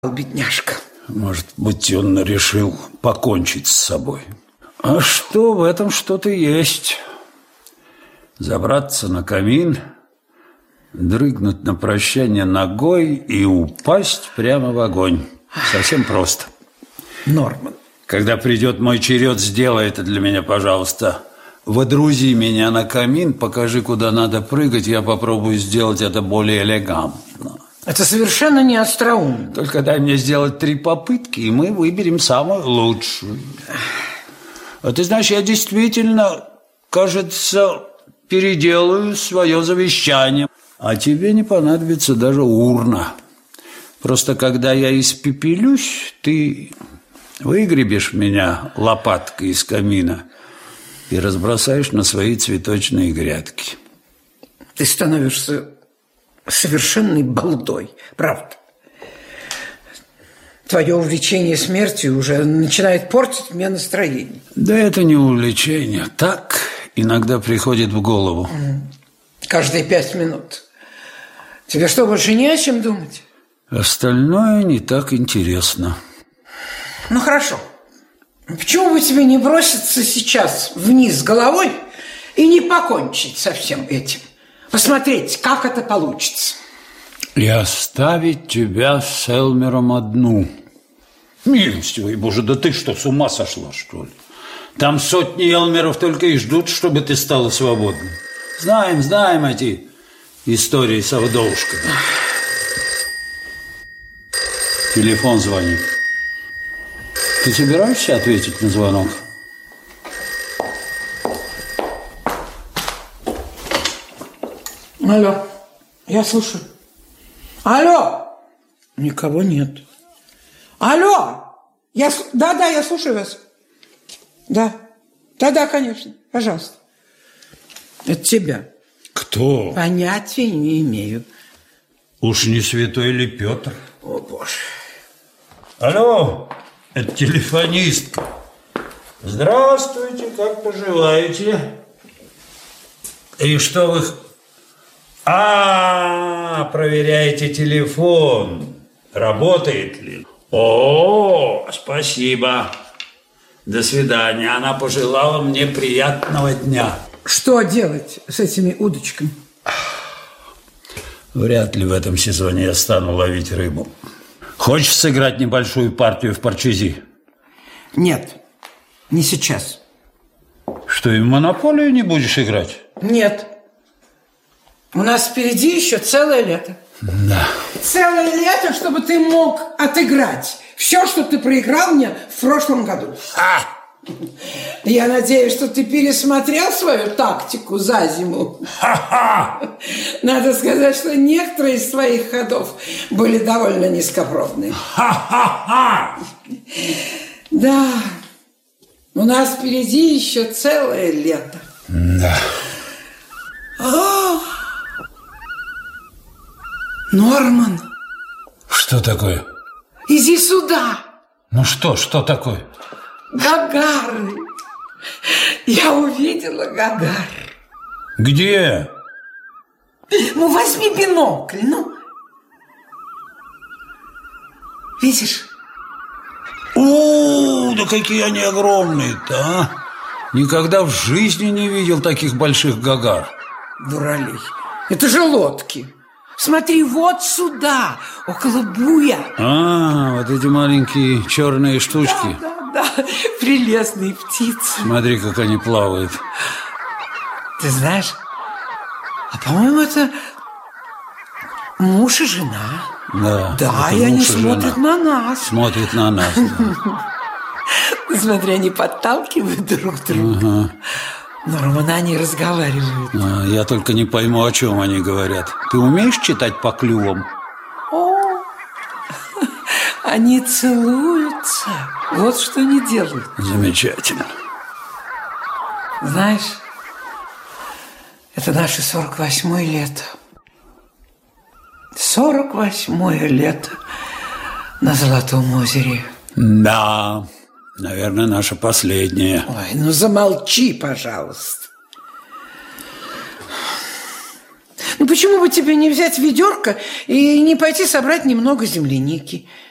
бедняжка. Может быть, он решил покончить с собой. А что, в этом что-то есть. Забраться на камин, дрыгнуть на прощание ногой и упасть прямо в огонь. Совсем просто. Норман. Когда придет мой черед, сделай это для меня, пожалуйста. Водрузи меня на камин, покажи, куда надо прыгать, я попробую сделать это более элегантно. Это совершенно не остроумно. Только дай мне сделать 3 попытки, и мы выберем самую лучшую. А ты знаешь, я действительно, кажется, переделаю свое завещание. А тебе не понадобится даже урна. Просто когда я испепелюсь, ты выгребешь меня лопаткой из камина и разбросаешь на свои цветочные грядки. Ты становишься совершенной балдой, правда. Твое увлечение смертью уже начинает портить мне настроение. Да это не увлечение. Так иногда приходит в голову. Каждые 5 минут. Тебе что, больше не о чем думать? Остальное не так интересно. Ну, хорошо. Почему бы тебе не броситься сейчас вниз головой и не покончить со всем этим? Посмотреть, как это получится. И оставить тебя с Элмером одну. Милостивый Боже, да ты что, с ума сошла, что ли? Там сотни Элмеров только и ждут, чтобы ты стала свободной. Знаем эти истории с вдовушками. Телефон звонит. Ты собираешься ответить на звонок? Алло, я слушаю. Алло! Никого нет. Алло! Да, я слушаю вас. Да, конечно, пожалуйста. Это тебя. Кто? Понятия не имею. Уж не святой ли Петр? О, Боже. Алло, это телефонистка. Здравствуйте, как поживаете? И что вы... проверяете телефон. Работает ли? О, спасибо. До свидания. Она пожелала мне приятного дня. Что делать с этими удочками? Вряд ли в этом сезоне я стану ловить рыбу. Хочешь сыграть небольшую партию в парчези? Нет, не сейчас. Что, и в монополию не будешь играть? Нет. У нас впереди еще целое лето. Да. Целое лето, чтобы ты мог отыграть все, что ты проиграл мне в прошлом году. Я надеюсь, что ты пересмотрел свою тактику за зиму. Надо сказать, что некоторые из твоих ходов были довольно низкопробные. Да, у нас впереди еще целое лето. Да. Норман. Что такое? Иди сюда. Ну что такое? Гагары. Я увидела Гагар. Где? Ну, возьми бинокль, ну. Видишь? Да какие они огромные-то, а? Никогда в жизни не видел таких больших гагар. Дуралей. Это же лодки. Смотри, вот сюда, около буя. Вот эти маленькие черные штучки. Да, прелестные птицы. Смотри, как они плавают. Ты знаешь, по-моему, это муж и жена. Да, и они смотрят на нас. Смотрят на нас, да. Смотри, они подталкивают друг друга. Норман, они разговаривают. Я только не пойму, о чем они говорят. Ты умеешь читать по клювам? Они целуются. Вот что они делают. Замечательно. Знаешь, это наше 48-е лето. 48-е лето на Золотом озере. Да, наверное, наше последнее. Ой, ну замолчи, пожалуйста. Ну почему бы тебе не взять ведерко и не пойти собрать немного земляники?